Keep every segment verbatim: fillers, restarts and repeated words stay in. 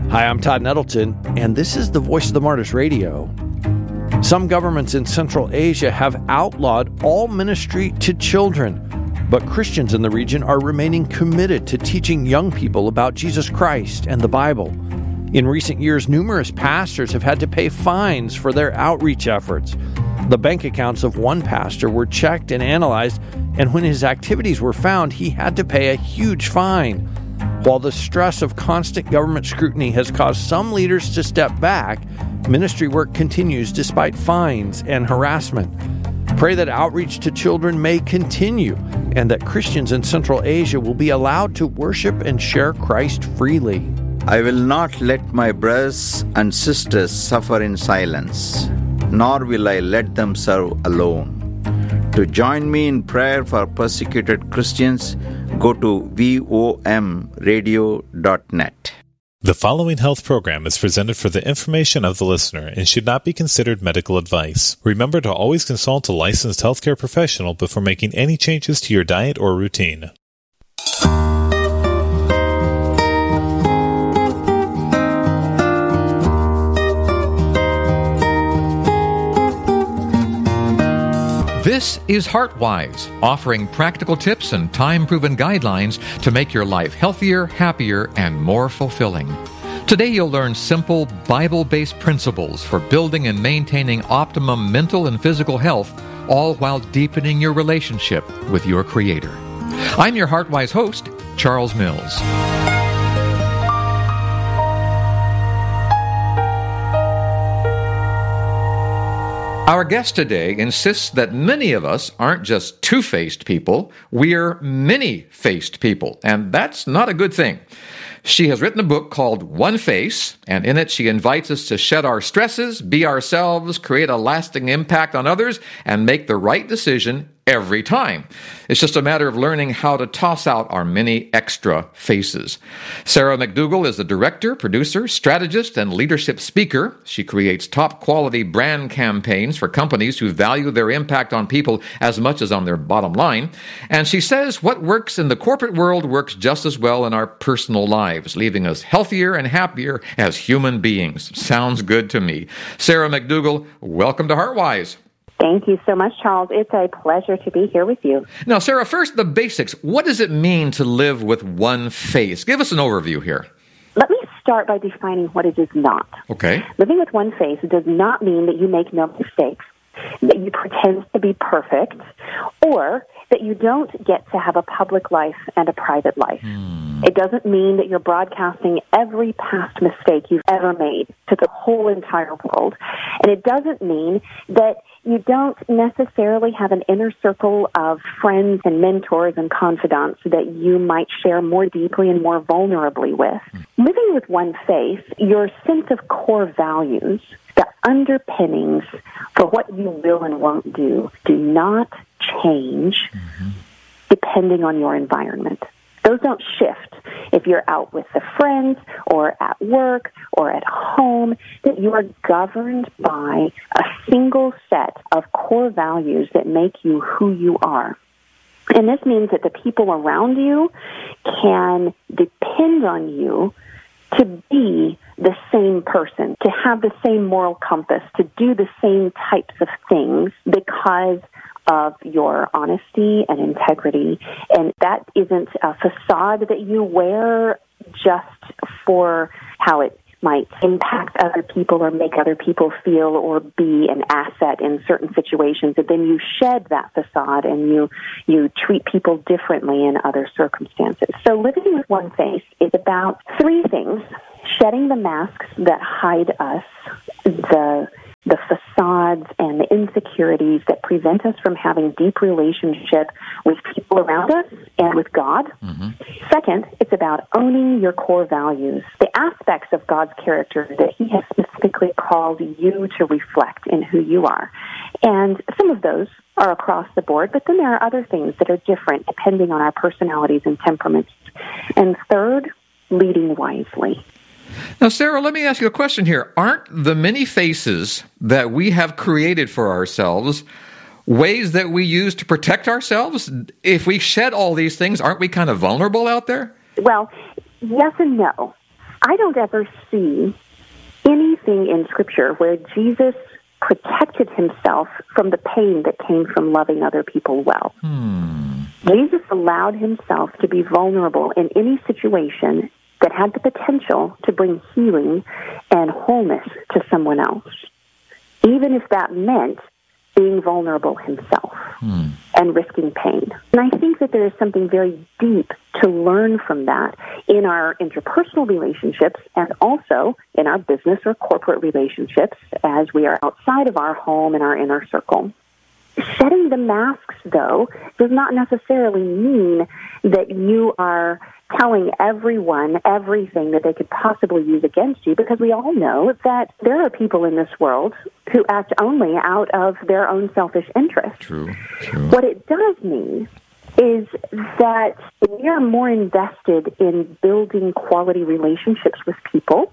Hi, I'm Todd Nettleton, and this is the Voice of the Martyrs Radio. Some governments in Central Asia have outlawed all ministry to children, but Christians in the region are remaining committed to teaching young people about Jesus Christ and the Bible. In recent years, numerous pastors have had to pay fines for their outreach efforts. The bank accounts of one pastor were checked and analyzed, and when his activities were found, he had to pay a huge fine. While the stress of constant government scrutiny has caused some leaders to step back, ministry work continues despite fines and harassment. Pray that outreach to children may continue and that Christians in Central Asia will be allowed to worship and share Christ freely. I will not let my brothers and sisters suffer in silence, nor will I let them serve alone. To join me in prayer for persecuted Christians, go to V O M radio dot net. The following health program is presented for the information of the listener and should not be considered medical advice. Remember to always consult a licensed healthcare professional before making any changes to your diet or routine. This is HeartWise, offering practical tips and time-proven guidelines to make your life healthier, happier, and more fulfilling. Today you'll learn simple, Bible-based principles for building and maintaining optimum mental and physical health, all while deepening your relationship with your Creator. I'm your HeartWise host, Charles Mills. Our guest today insists that many of us aren't just two-faced people, we're many-faced people, and that's not a good thing. She has written a book called One Face, and in it she invites us to shed our stresses, be ourselves, create a lasting impact on others, and make the right decision every time. It's just a matter of learning how to toss out our many extra faces. Sarah McDougall is the director, producer, strategist, and leadership speaker. She creates top-quality brand campaigns for companies who value their impact on people as much as on their bottom line. And she says what works in the corporate world works just as well in our personal lives, leaving us healthier and happier as human beings. Sounds good to me. Sarah McDougall, welcome to HeartWise. Thank you so much, Charles. It's a pleasure to be here with you. Now, Sarah, first, the basics. What does it mean to live with one face? Give us an overview here. Let me start by defining what it is not. Okay. Living with one face does not mean that you make no mistakes, that you pretend to be perfect, or that you don't get to have a public life and a private life. Hmm. It doesn't mean that you're broadcasting every past mistake you've ever made to the whole entire world. And it doesn't mean that you don't necessarily have an inner circle of friends and mentors and confidants that you might share more deeply and more vulnerably with. Hmm. Living with one face, your sense of core values, the underpinnings for what you will and won't do, do not change mm-hmm. depending on your environment. Those don't shift if you're out with the friends or at work or at home, that you are governed by a single set of core values that make you who you are. And this means that the people around you can depend on you to be the same person, to have the same moral compass, to do the same types of things because of your honesty and integrity. And that isn't a facade that you wear just for how it might impact other people or make other people feel or be an asset in certain situations. And then you shed that facade and you, you treat people differently in other circumstances. So living with one face is about three things: shedding the masks that hide us, the the facades and the insecurities that prevent us from having deep relationship with people around us and with God. Mm-hmm. Second, it's about owning your core values, the aspects of God's character that He has specifically called you to reflect in who you are. And some of those are across the board, but then there are other things that are different depending on our personalities and temperaments. And third, leading wisely. Now, Sarah, let me ask you a question here. Aren't the many faces that we have created for ourselves ways that we use to protect ourselves? If we shed all these things, aren't we kind of vulnerable out there? Well, yes and no. I don't ever see anything in Scripture where Jesus protected himself from the pain that came from loving other people well. Hmm. Jesus allowed himself to be vulnerable in any situation that had the potential to bring healing and wholeness to someone else, even if that meant being vulnerable himself Hmm. and risking pain. And I think that there is something very deep to learn from that in our interpersonal relationships and also in our business or corporate relationships as we are outside of our home and our inner circle. Shedding the masks, though, does not necessarily mean that you are telling everyone everything that they could possibly use against you, because we all know that there are people in this world who act only out of their own selfish interest. True, true. What it does mean is that we are more invested in building quality relationships with people,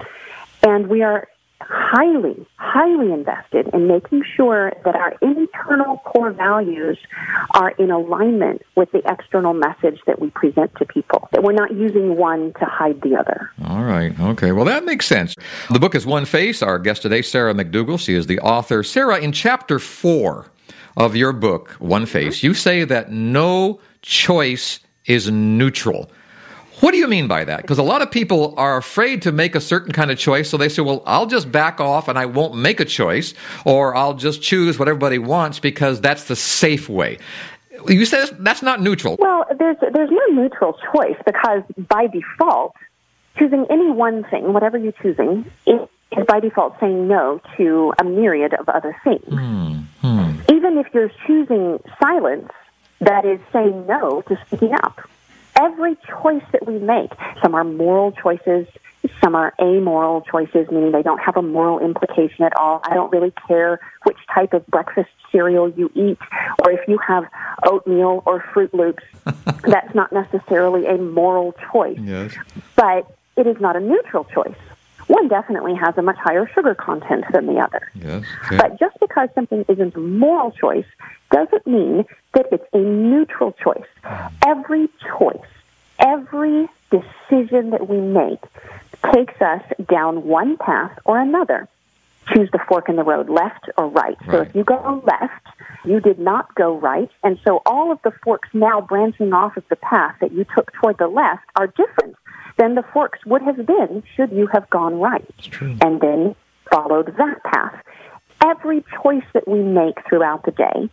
and we are highly, highly invested in making sure that our internal core values are in alignment with the external message that we present to people, that we're not using one to hide the other. All right. Okay. Well, that makes sense. The book is One Face. Our guest today, Sarah McDougall. She is the author. Sarah, in chapter four of your book, One Face, you say that no choice is neutral. What do you mean by that? Because a lot of people are afraid to make a certain kind of choice, so they say, well, I'll just back off and I won't make a choice, or I'll just choose what everybody wants because that's the safe way. You say that's not neutral. Well, there's there's no neutral choice, because by default, choosing any one thing, whatever you're choosing, is by default saying no to a myriad of other things. Hmm. Hmm. Even if you're choosing silence, that is saying no to speaking up. Every choice that we make, some are moral choices, some are amoral choices, meaning they don't have a moral implication at all. I don't really care which type of breakfast cereal you eat, or if you have oatmeal or Fruit Loops. That's not necessarily a moral choice. Yes. But it is not a neutral choice. One definitely has a much higher sugar content than the other. Yes. Okay. But just because something isn't a moral choice doesn't mean that it's a neutral choice. Every choice, every decision that we make takes us down one path or another. Choose the fork in the road, left or right. Right. So if you go left, you did not go right, and so all of the forks now branching off of the path that you took toward the left are different than the forks would have been should you have gone right and then followed that path. Every choice that we make throughout the day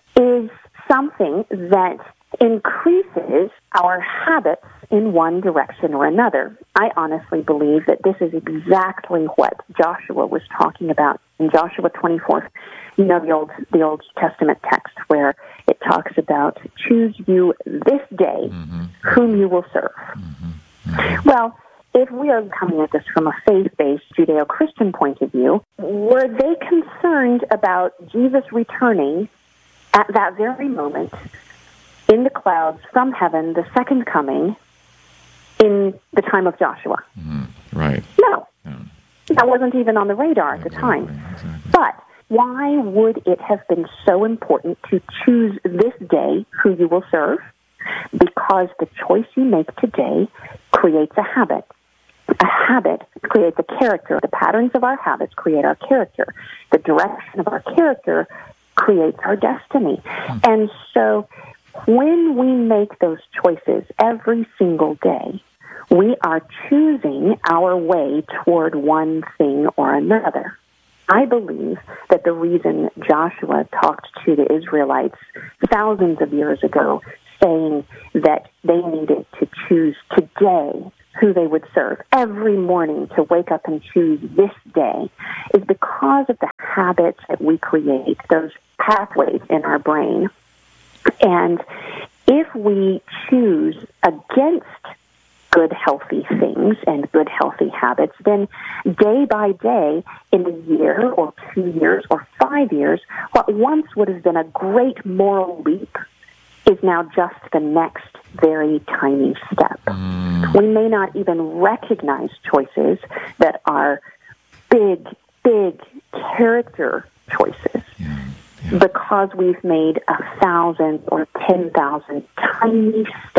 is something that increases our habits in one direction or another. I honestly believe that this is exactly what Joshua was talking about in Joshua twenty-four. You know, the Old, the Old Testament text where it talks about, choose you this day mm-hmm. whom you will serve. Mm-hmm. Mm-hmm. Well, if we are coming at this from a faith-based Judeo-Christian point of view, were they concerned about Jesus returning at that very moment in the clouds from heaven, the second coming, in the time of Joshua? Mm, right. No. Yeah. That wasn't even on the radar at exactly, the time. Exactly. But why would it have been so important to choose this day who you will serve? Because the choice you make today creates a habit. A habit creates a character. The patterns of our habits create our character. The direction of our character creates our destiny. Hmm. And so when we make those choices every single day, we are choosing our way toward one thing or another. I believe that the reason Joshua talked to the Israelites thousands of years ago, saying that they needed to choose today who they would serve every morning, to wake up and choose this day, is because of the habits that we create, those pathways in our brain. And if we choose against good, healthy things and good, healthy habits, then day by day, in a year or two years or five years, what once would have been a great moral leap is now just the next very tiny step. Mm. We may not even recognize choices that are big, big character choices. Yeah. Yeah. Because we've made a thousand or ten thousand tiny steps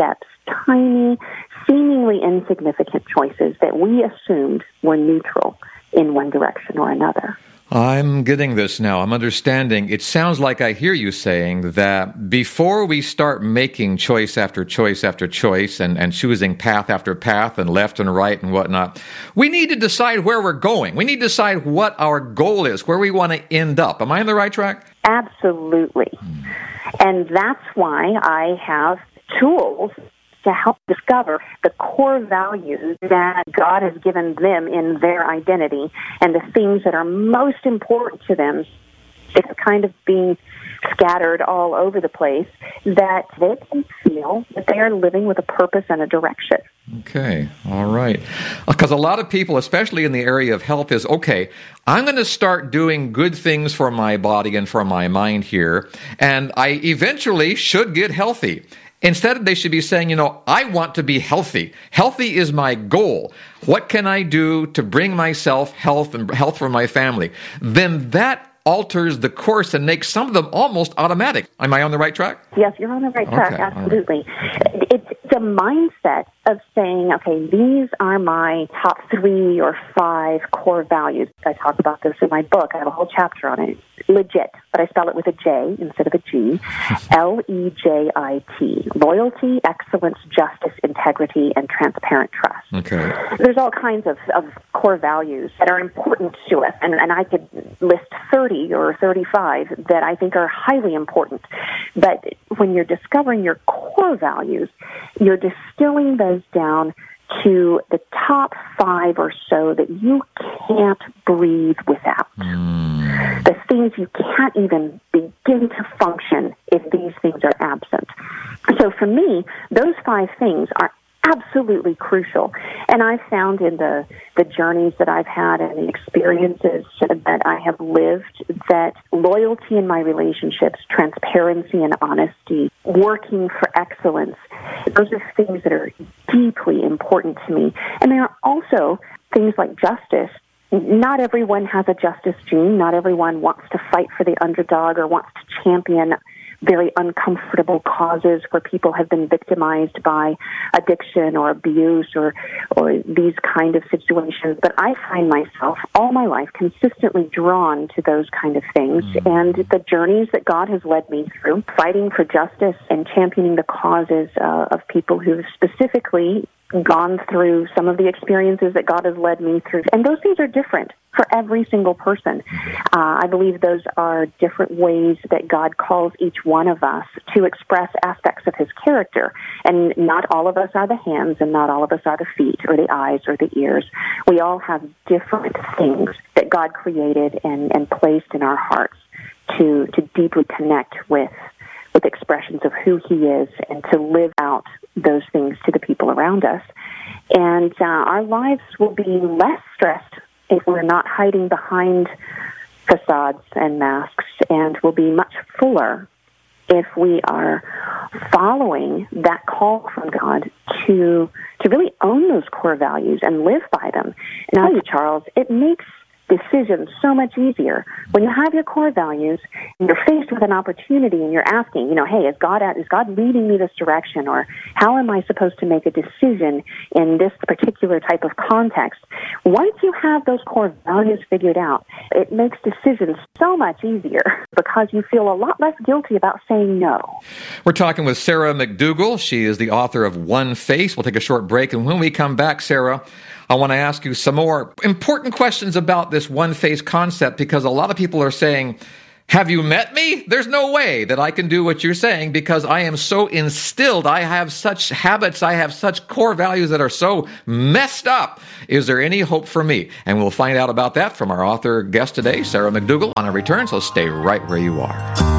tiny, seemingly insignificant choices that we assumed were neutral in one direction or another. I'm getting this now. I'm understanding. It sounds like I hear you saying that before we start making choice after choice after choice and, and choosing path after path and left and right and whatnot, we need to decide where we're going. We need to decide what our goal is, where we want to end up. Am I on the right track? Absolutely. Hmm. And that's why I have tools to help discover the core values that God has given them in their identity and the things that are most important to them. It's kind of being scattered all over the place, that they can feel that they are living with a purpose and a direction. Okay, all right. Because a lot of people, especially in the area of health, is, okay, I'm going to start doing good things for my body and for my mind here, and I eventually should get healthy. Instead, they should be saying, you know, I want to be healthy. Healthy is my goal. What can I do to bring myself health and health for my family? Then that alters the course and makes some of them almost automatic. Am I on the right track? Yes, you're on the right track, okay, absolutely. Right. It's the mindset of saying, okay, these are my top three or five core values. I talk about this in my book. I have a whole chapter on it. Legit, but I spell it with a J instead of a G. L E J I T. Loyalty, excellence, justice, integrity, and transparent trust. Okay. There's all kinds of, of core values that are important to us, and, and I could list thirty or thirty-five that I think are highly important. But when you're discovering your core values, you're distilling those down to the top five or so that you can't breathe without. Mm. The things you can't even begin to function if these things are absent. So for me, those five things are absolutely crucial. And I've found in the, the journeys that I've had and the experiences that I have lived that loyalty in my relationships, transparency and honesty, working for excellence, those are things that are deeply important to me. And there are also things like justice. Not everyone has a justice gene. Not everyone wants to fight for the underdog or wants to champion very uncomfortable causes where people have been victimized by addiction or abuse or or these kind of situations. But I find myself all my life consistently drawn to those kind of things. Mm-hmm. And the journeys that God has led me through, fighting for justice and championing the causes uh, of people who've specifically gone through some of the experiences that God has led me through. And those things are different for every single person. Uh, I believe those are different ways that God calls each one of us to express aspects of his character. And not all of us are the hands, and not all of us are the feet or the eyes or the ears. We all have different things that God created and, and placed in our hearts to, to deeply connect with with expressions of who he is and to live out those things to the people around us. And uh, our lives will be less stressed if we're not hiding behind facades and masks, and will be much fuller if we are following that call from God to to really own those core values and live by them. And I'll tell you, Charles, it makes decisions so much easier when you have your core values and you're faced with an opportunity and you're asking, you know, hey, is God at, is God leading me this direction, or how am I supposed to make a decision in this particular type of context? Once you have those core values figured out, it makes decisions so much easier because you feel a lot less guilty about saying no. We're talking with Sarah McDougall. She is the author of One Face. We'll take a short break, and when we come back, Sarah, I want to ask you some more important questions about this one-face concept, because a lot of people are saying, have you met me? There's no way that I can do what you're saying because I am so instilled. I have such habits. I have such core values that are so messed up. Is there any hope for me? And we'll find out about that from our author guest today, Sarah McDougall, on a return, so stay right where you are.